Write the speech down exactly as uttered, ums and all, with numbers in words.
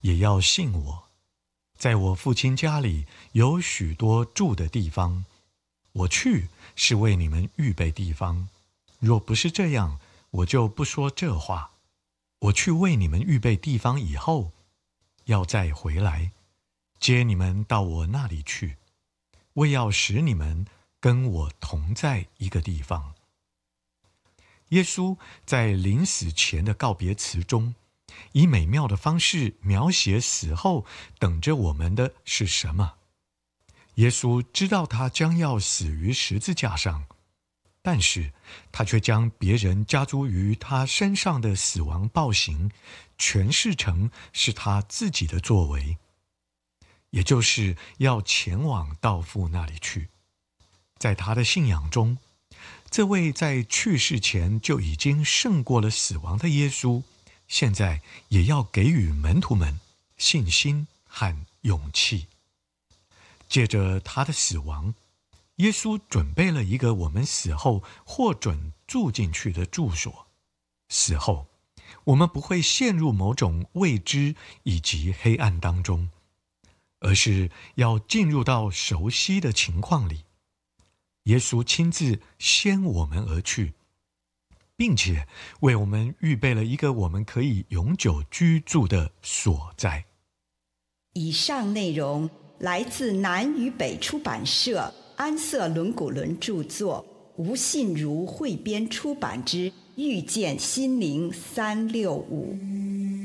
也要信我。在我父亲家里有许多住的地方，我去是为你们预备地方。若不是这样，我就不说这话。我去为你们预备地方以后，要再回来，接你们到我那里去，为要使你们跟我同在一个地方。耶稣在临死前的告别词中，以美妙的方式描写死后等着我们的是什么。耶稣知道他将要死于十字架上，但是他却将别人加诸于他身上的死亡暴行诠释成是他自己的作为，也就是要前往到父那里去。在他的信仰中，这位在去世前就已经胜过了死亡的耶稣，现在也要给予门徒们信心和勇气。借着他的死亡，耶稣准备了一个我们死后获准住进去的住所。死后，我们不会陷入某种未知以及黑暗当中，而是要进入到熟悉的情况里。耶稣亲自先我们而去，并且为我们预备了一个我们可以永久居住的所在。 以上内容来自南与北出版社安瑟伦古伦著作，吴信如汇编出版之《遇见心灵三六五》。